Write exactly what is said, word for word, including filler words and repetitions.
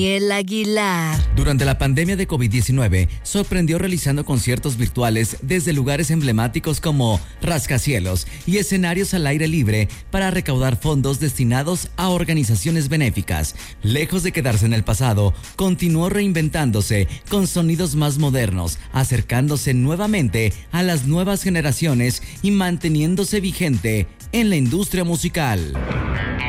El Aguilar. Durante la pandemia de COVID diecinueve, sorprendió realizando conciertos virtuales desde lugares emblemáticos como rascacielos y escenarios al aire libre para recaudar fondos destinados a organizaciones benéficas. Lejos de quedarse en el pasado, continuó reinventándose con sonidos más modernos, acercándose nuevamente a las nuevas generaciones y manteniéndose vigente en la industria musical.